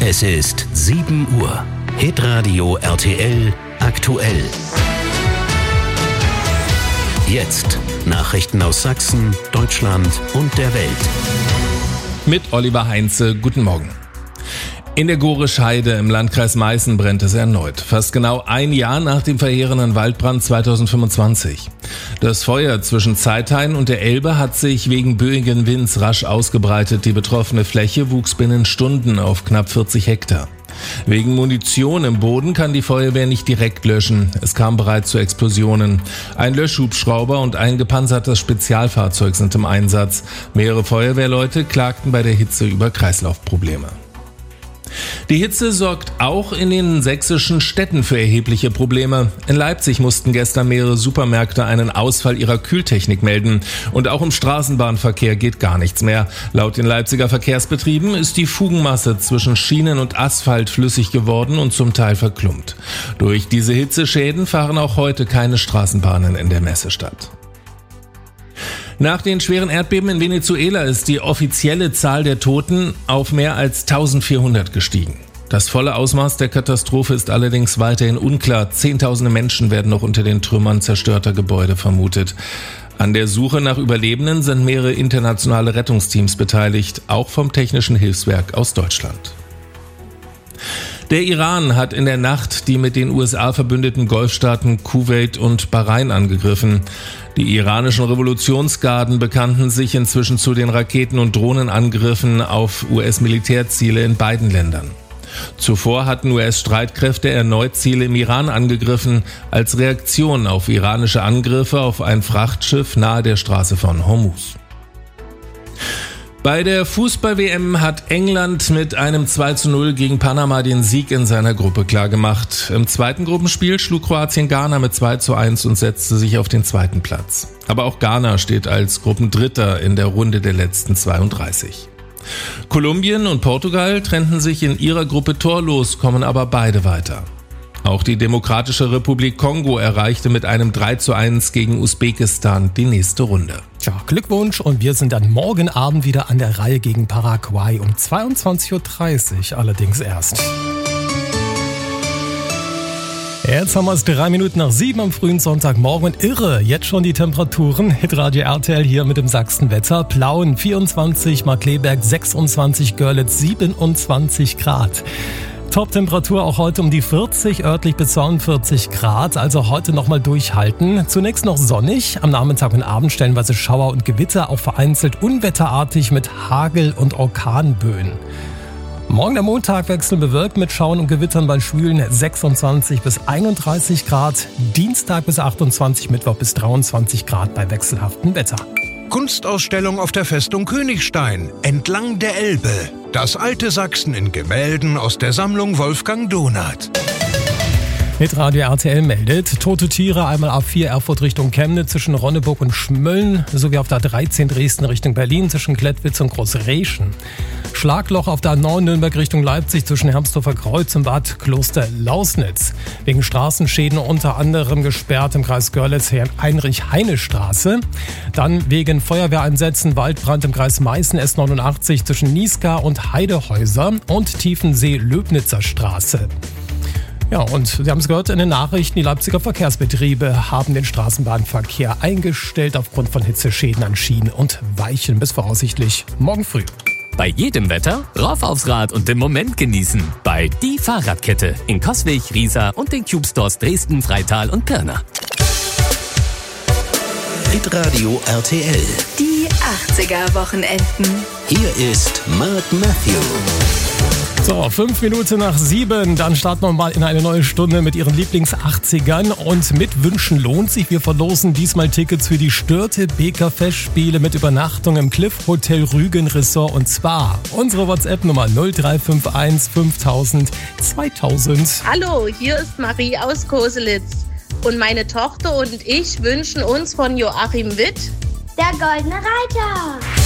Es ist 7 Uhr. Hitradio RTL aktuell. Jetzt Nachrichten aus Sachsen, Deutschland und der Welt. Mit Oliver Heinze, guten Morgen. In der Gorescheide im Landkreis Meißen brennt es erneut. Fast genau ein Jahr nach dem verheerenden Waldbrand 2025. Das Feuer zwischen Zeithain und der Elbe hat sich wegen böigen Winds rasch ausgebreitet. Die betroffene Fläche wuchs binnen Stunden auf knapp 40 Hektar. Wegen Munition im Boden kann die Feuerwehr nicht direkt löschen. Es kam bereits zu Explosionen. Ein Löschhubschrauber und ein gepanzertes Spezialfahrzeug sind im Einsatz. Mehrere Feuerwehrleute klagten bei der Hitze über Kreislaufprobleme. Die Hitze sorgt auch in den sächsischen Städten für erhebliche Probleme. In Leipzig mussten gestern mehrere Supermärkte einen Ausfall ihrer Kühltechnik melden. Und auch im Straßenbahnverkehr geht gar nichts mehr. Laut den Leipziger Verkehrsbetrieben ist die Fugenmasse zwischen Schienen und Asphalt flüssig geworden und zum Teil verklumpt. Durch diese Hitzeschäden fahren auch heute keine Straßenbahnen in der Messestadt. Nach den schweren Erdbeben in Venezuela ist die offizielle Zahl der Toten auf mehr als 1400 gestiegen. Das volle Ausmaß der Katastrophe ist allerdings weiterhin unklar. Zehntausende Menschen werden noch unter den Trümmern zerstörter Gebäude vermutet. An der Suche nach Überlebenden sind mehrere internationale Rettungsteams beteiligt, auch vom Technischen Hilfswerk aus Deutschland. Der Iran hat in der Nacht die mit den USA verbündeten Golfstaaten Kuwait und Bahrain angegriffen. Die iranischen Revolutionsgarden bekannten sich inzwischen zu den Raketen- und Drohnenangriffen auf US-Militärziele in beiden Ländern. Zuvor hatten US-Streitkräfte erneut Ziele im Iran angegriffen, als Reaktion auf iranische Angriffe auf ein Frachtschiff nahe der Straße von Hormuz. Bei der Fußball-WM hat England mit einem 2:0 gegen Panama den Sieg in seiner Gruppe klargemacht. Im zweiten Gruppenspiel schlug Kroatien Ghana mit 2:1 und setzte sich auf den zweiten Platz. Aber auch Ghana steht als Gruppendritter in der Runde der letzten 32. Kolumbien und Portugal trennten sich in ihrer Gruppe torlos, kommen aber beide weiter. Auch die Demokratische Republik Kongo erreichte mit einem 3:1 gegen Usbekistan die nächste Runde. Tja, Glückwunsch, und wir sind dann morgen Abend wieder an der Reihe gegen Paraguay um 22:30 Uhr allerdings erst. Jetzt haben wir es 3 Minuten nach 7 am frühen Sonntagmorgen und irre, jetzt schon die Temperaturen. Hitradio RTL hier mit dem Sachsenwetter. Plauen 24, Markkleeberg 26, Görlitz 27 Grad. Top-Temperatur auch heute um die 40, örtlich bis 42 Grad, also heute nochmal durchhalten. Zunächst noch sonnig, am Nachmittag und Abend stellenweise Schauer und Gewitter, auch vereinzelt unwetterartig mit Hagel- und Orkanböen. Morgen der Montag wechseln bewölkt mit Schauern und Gewittern bei schwülen 26 bis 31 Grad. Dienstag bis 28, Mittwoch bis 23 Grad bei wechselhaftem Wetter. Kunstausstellung auf der Festung Königstein, entlang der Elbe. Das alte Sachsen in Gemälden aus der Sammlung Wolfgang Donath. Hitradio RTL meldet, tote Tiere einmal A4 Erfurt Richtung Chemnitz zwischen Ronneburg und Schmölln, sowie auf der 13 Dresden Richtung Berlin zwischen Klettwitz und Großreschen. Schlagloch auf der 9 Nürnberg Richtung Leipzig zwischen Hermsdorfer Kreuz und Bad Kloster-Lausnitz. Wegen Straßenschäden unter anderem gesperrt im Kreis Görlitz Heinrich-Heine-Straße. Dann wegen Feuerwehreinsätzen Waldbrand im Kreis Meißen S89 zwischen Niesgar und Heidehäuser und Tiefensee-Löbnitzer Straße. Ja, und Sie haben es gehört in den Nachrichten, die Leipziger Verkehrsbetriebe haben den Straßenbahnverkehr eingestellt aufgrund von Hitzeschäden an Schienen und Weichen bis voraussichtlich morgen früh. Bei jedem Wetter rauf aufs Rad und den Moment genießen. Bei Die Fahrradkette in Coswig, Riesa und den Cube Stores Dresden, Freital und Pirna. Hitradio RTL. Die 80er-Wochenenden. Hier ist Mark Matthew. So, 5 Minuten nach 7, dann starten wir mal in eine neue Stunde mit Ihren Lieblings-80ern und mit Wünschen lohnt sich. Wir verlosen diesmal Tickets für die Störte Beker Festspiele mit Übernachtung im Cliff Hotel Rügen Resort und Spa. Unsere WhatsApp-Nummer 0351 5000 2000. Hallo, hier ist Marie aus Koselitz und meine Tochter und ich wünschen uns von Joachim Witt Der Goldene Reiter.